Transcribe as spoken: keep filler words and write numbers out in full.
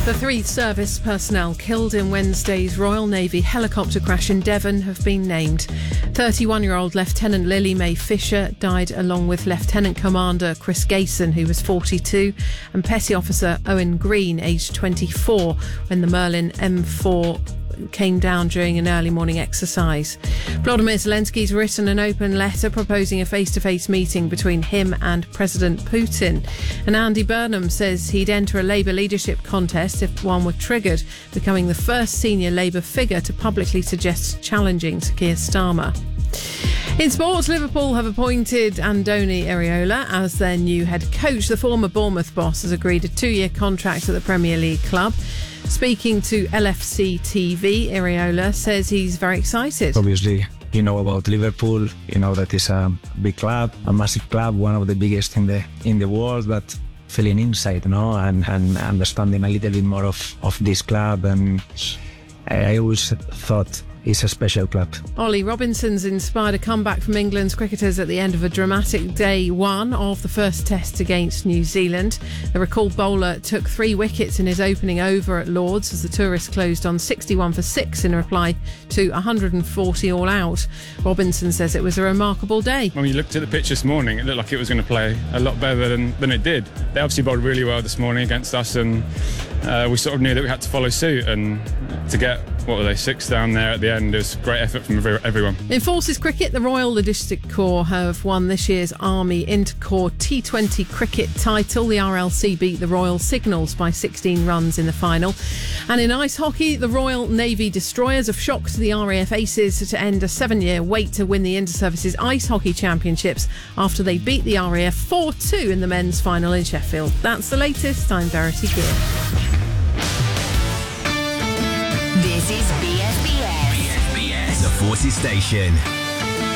The three service personnel killed in Wednesday's Royal Navy helicopter crash in Devon have been named. thirty-one-year-old Lieutenant Lily Mae Fisher died along with Lieutenant Commander Chris Gayson, who was forty-two, and Petty Officer Owen Green, aged twenty-four, when the Merlin M four came down during an early morning exercise. Volodymyr Zelensky's written an open letter proposing a face-to-face meeting between him and President Putin. And Andy Burnham says he'd enter a Labour leadership contest if one were triggered, becoming the first senior Labour figure to publicly suggest challenging Sir Keir Starmer. In sports, Liverpool have appointed Andoni Iraola as their new head coach. The former Bournemouth boss has agreed a two-year contract at the Premier League club. Speaking to L F C T V, Iraola says he's very excited. Obviously, you know about Liverpool, you know that it's a big club, a massive club, one of the biggest in the in the world, but feeling inside, you know, and, and understanding a little bit more of, of this club, and I always thought it's a special club. Ollie Robinson's inspired a comeback from England's cricketers at the end of a dramatic day one of the first test against New Zealand. The recalled bowler took three wickets in his opening over at Lords as the tourists closed on sixty-one for six in reply to one hundred forty all out. Robinson says it was a remarkable day. When we looked at the pitch this morning, it looked like it was going to play a lot better than, than it did. They obviously bowled really well this morning against us, and uh, we sort of knew that we had to follow suit, and to get, what were they, six down there at the end, it was great effort from everyone. In Forces cricket, the Royal Logistic Corps have won this year's Army Intercorps T twenty cricket title. The R L C beat the Royal Signals by sixteen runs in the final. And in ice hockey, the Royal Navy Destroyers have shocked the R A F Aces to end a seven-year wait to win the Inter-Services Ice Hockey Championships after they beat the R A F four two in the men's final in Sheffield. That's the latest. I'm Verity Greer. This is B S B S. B S B S, the Forces Station.